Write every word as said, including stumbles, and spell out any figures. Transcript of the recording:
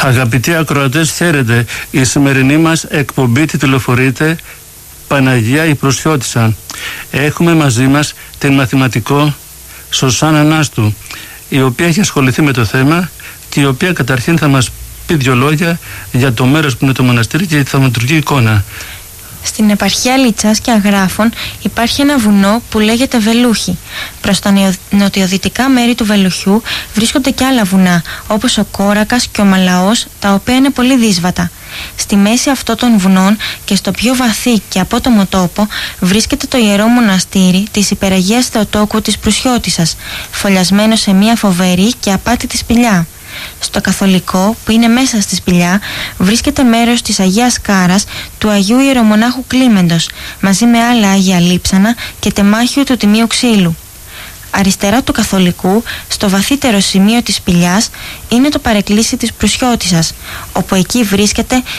Αγαπητοί ακροατές, χαίρετε. Η σημερινή μας εκπομπή τιτλοφορείται Παναγία η Προσιώτισσα. Έχουμε μαζί μας την μαθηματικό Σωσάνα Νάστου, η οποία έχει ασχοληθεί με το θέμα και η οποία καταρχήν θα μας πει δύο λόγια για το μέρος που είναι το μοναστήρι και τη θαυματουργή εικόνα. Στην επαρχία Λιτσάς και Αγράφων υπάρχει ένα βουνό που λέγεται Βελούχη. Προς τα νοτιοδυτικά μέρη του Βελουχιού βρίσκονται και άλλα βουνά, όπως ο Κόρακας και ο Μαλαός, τα οποία είναι πολύ δύσβατα. Στη μέση αυτών των βουνών και στο πιο βαθύ και απότομο τόπο βρίσκεται το ιερό μοναστήρι της Υπεραγίας Θεοτόκου της Προσιώτισσας, φωλιασμένο σε μια φοβερή και απάτητη σπηλιά. Στο καθολικό, που είναι μέσα στη σπηλιά, βρίσκεται μέρος της Αγίας Κάρας του Αγίου Ιερομονάχου Κλίμεντος, μαζί με άλλα Άγια Λείψανα και τεμάχιο του Τιμίου Ξύλου. Αριστερά του καθολικού, στο βαθύτερο σημείο της σπηλιάς, είναι το παρεκκλήσι της Προσιώτισσας, όπου εκεί βρίσκεται